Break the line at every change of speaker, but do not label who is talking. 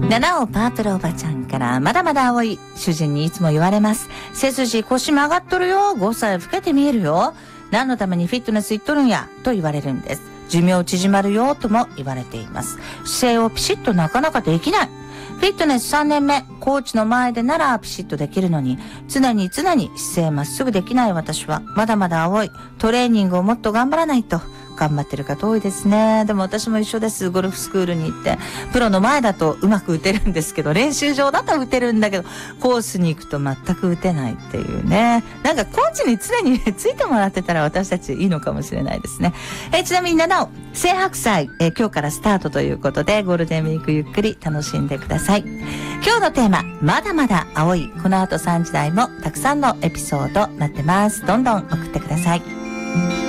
七尾パープルおばちゃんから、まだまだ青い。主人にいつも言われます。背筋腰曲がっとるよ。5歳老けて見えるよ。何のためにフィットネス行っとるんやと言われるんです。寿命縮まるよとも言われています。姿勢をピシッとなかなかできない。フィットネス3年目、コーチの前でならピシッとできるのに、常に姿勢まっすぐできない私は、まだまだ青い。トレーニングをもっと頑張らないと。頑張ってる方多いですね。でも私も一緒です。ゴルフスクールに行って、プロの前だとうまく打てるんですけど、練習場だと打てるんだけど、コースに行くと全く打てないっていうね。なんかコーチに常についてもらってたら私たちいいのかもしれないですね。ちなみに七尾、青白菜、今日からスタートということで、ゴールデンウィークゆっくり楽しんでください。今日のテーマ、まだまだ青い。この後3時台もたくさんのエピソード待ってます。どんどん送ってください。